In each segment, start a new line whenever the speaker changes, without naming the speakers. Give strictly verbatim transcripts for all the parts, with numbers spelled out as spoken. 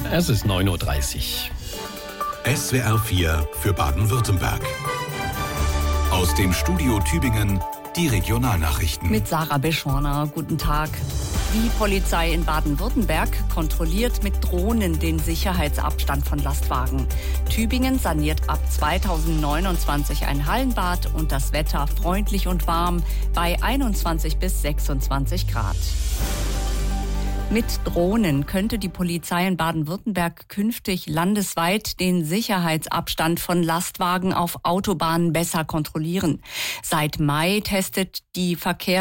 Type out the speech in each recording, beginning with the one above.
Es ist neun Uhr dreißig.
S W R vier für Baden-Württemberg. Aus dem Studio Tübingen die Regionalnachrichten.
Mit Sarah Beschorner, guten Tag. Die Polizei in Baden-Württemberg kontrolliert mit Drohnen den Sicherheitsabstand von Lastwagen. Tübingen saniert ab zweitausendneunundzwanzig ein Hallenbad und das Wetter freundlich und warm bei einundzwanzig bis sechsundzwanzig Grad. Mit Drohnen könnte die Polizei in Baden-Württemberg künftig landesweit den Sicherheitsabstand von Lastwagen auf Autobahnen besser kontrollieren. Seit Mai testet die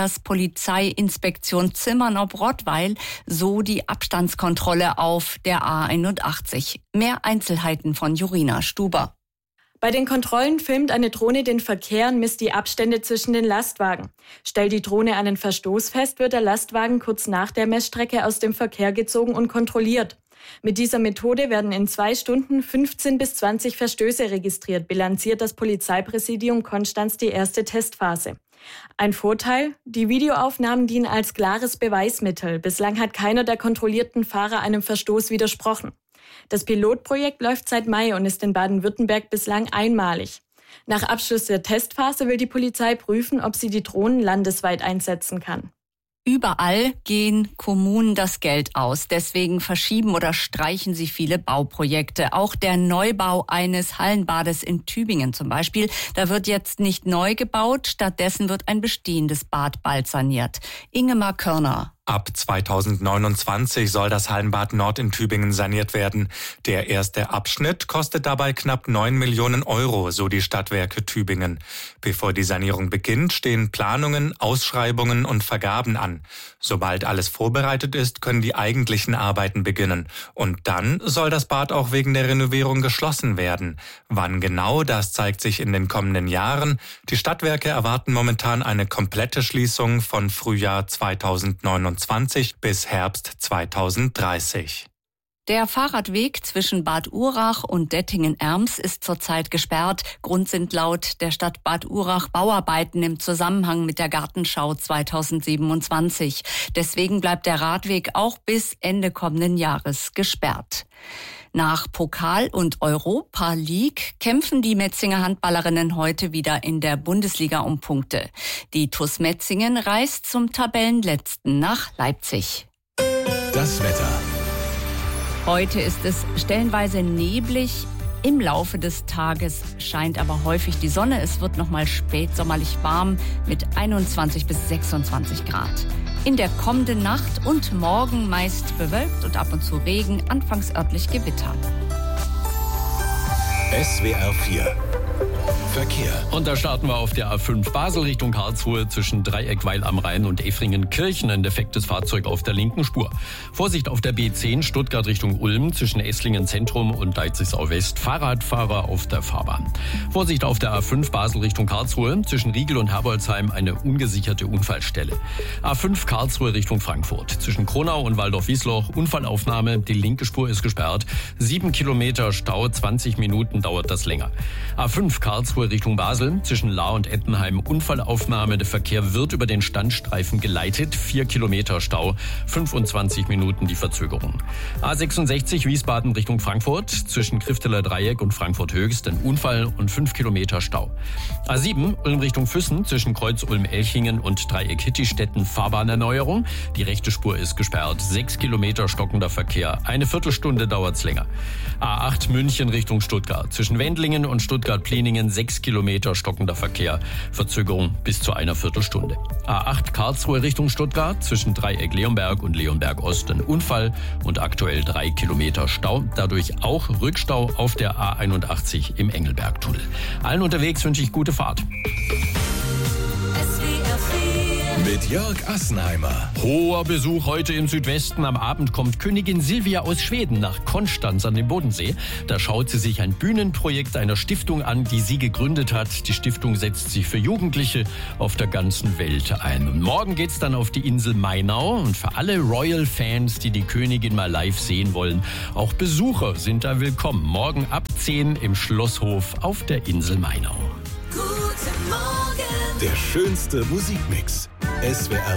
Verkehrspolizeiinspektion Zimmern-ob-Rottweil so die Abstandskontrolle auf der A einundachtzig. Mehr Einzelheiten von Jorina Stuber.
Bei den Kontrollen filmt eine Drohne den Verkehr und misst die Abstände zwischen den Lastwagen. Stellt die Drohne einen Verstoß fest, wird der Lastwagen kurz nach der Messstrecke aus dem Verkehr gezogen und kontrolliert. Mit dieser Methode werden in zwei Stunden fünfzehn bis zwanzig Verstöße registriert, bilanziert das Polizeipräsidium Konstanz die erste Testphase. Ein Vorteil: Die Videoaufnahmen dienen als klares Beweismittel. Bislang hat keiner der kontrollierten Fahrer einem Verstoß widersprochen. Das Pilotprojekt läuft seit Mai und ist in Baden-Württemberg bislang einmalig. Nach Abschluss der Testphase will die Polizei prüfen, ob sie die Drohnen landesweit einsetzen kann.
Überall gehen Kommunen das Geld aus. Deswegen verschieben oder streichen sie viele Bauprojekte. Auch der Neubau eines Hallenbades in Tübingen zum Beispiel. Da wird jetzt nicht neu gebaut. Stattdessen wird ein bestehendes Bad bald saniert. Ingemar Körner.
Ab zweitausendneunundzwanzig soll das Hallenbad Nord in Tübingen saniert werden. Der erste Abschnitt kostet dabei knapp neun Millionen Euro, so die Stadtwerke Tübingen. Bevor die Sanierung beginnt, stehen Planungen, Ausschreibungen und Vergaben an. Sobald alles vorbereitet ist, können die eigentlichen Arbeiten beginnen. Und dann soll das Bad auch wegen der Renovierung geschlossen werden. Wann genau, das zeigt sich in den kommenden Jahren. Die Stadtwerke erwarten momentan eine komplette Schließung von Frühjahr zweitausendneunundzwanzig bis Herbst zweitausenddreißig.
Der Fahrradweg zwischen Bad Urach und Dettingen-Erms ist zurzeit gesperrt. Grund sind laut der Stadt Bad Urach Bauarbeiten im Zusammenhang mit der Gartenschau zweitausendsiebenundzwanzig. Deswegen bleibt der Radweg auch bis Ende kommenden Jahres gesperrt. Nach Pokal und Europa League kämpfen die Metzinger Handballerinnen heute wieder in der Bundesliga um Punkte. Die T U S Metzingen reist zum Tabellenletzten nach Leipzig.
Das Wetter.
Heute ist es stellenweise neblig. Im Laufe des Tages scheint aber häufig die Sonne. Es wird noch mal spätsommerlich warm mit einundzwanzig bis sechsundzwanzig Grad. In der kommenden Nacht und morgen meist bewölkt und ab und zu Regen, anfangs örtlich Gewitter.
S W R vier Verkehr.
Und da starten wir auf der A fünf Basel Richtung Karlsruhe zwischen Dreieckweil am Rhein und Effringen-Kirchen. Ein defektes Fahrzeug auf der linken Spur. Vorsicht auf der B zehn Stuttgart Richtung Ulm zwischen Esslingen Zentrum und Leitzigau West. Fahrradfahrer auf der Fahrbahn. Vorsicht auf der A fünf Basel Richtung Karlsruhe zwischen Riegel und Herbolzheim eine ungesicherte Unfallstelle. A fünf Karlsruhe Richtung Frankfurt zwischen Kronau und Waldorf-Wiesloch Unfallaufnahme. Die linke Spur ist gesperrt. Sieben Kilometer Stau, zwanzig Minuten dauert das länger. A fünf Karlsruhe Richtung Basel zwischen Lahr und Ettenheim Unfallaufnahme. Der Verkehr wird über den Standstreifen geleitet. Vier Kilometer Stau, fünfundzwanzig Minuten die Verzögerung. A sechsundsechzig Wiesbaden Richtung Frankfurt zwischen Krifteler Dreieck und Frankfurt Höchst ein Unfall und fünf Kilometer Stau. A sieben Ulm Richtung Füssen zwischen Kreuz Ulm-Elchingen und Dreieck Hittistetten Fahrbahnerneuerung. Die rechte Spur ist gesperrt. Sechs Kilometer stockender Verkehr. Eine Viertelstunde dauert's länger. A acht München Richtung Stuttgart zwischen Wendlingen und Stuttgart-Pleningen sechs Kilometer stockender Verkehr. Verzögerung bis zu einer Viertelstunde. A acht Karlsruhe Richtung Stuttgart zwischen Dreieck Leonberg und Leonberg Ost ein Unfall und aktuell drei Kilometer Stau. Dadurch auch Rückstau auf der A einundachtzig im Engelbergtunnel. Allen unterwegs wünsche ich gute Fahrt.
Mit Jörg Assenheimer.
Hoher Besuch heute im Südwesten. Am Abend kommt Königin Silvia aus Schweden nach Konstanz an den Bodensee. Da schaut sie sich ein Bühnenprojekt einer Stiftung an, die sie gegründet hat. Die Stiftung setzt sich für Jugendliche auf der ganzen Welt ein. Und morgen geht's dann auf die Insel Mainau. Und für alle Royal-Fans, die die Königin mal live sehen wollen, auch Besucher sind da willkommen. Morgen ab zehn im Schlosshof auf der Insel Mainau.
Der schönste Musikmix. S W R